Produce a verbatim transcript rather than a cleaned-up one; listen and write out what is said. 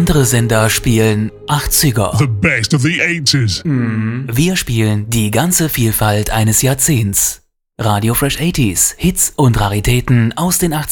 Andere Sender spielen achtziger. The best of the eighties. Wir spielen die ganze Vielfalt eines Jahrzehnts. Radio Fresh achtziger, Hits und Raritäten aus den achtziger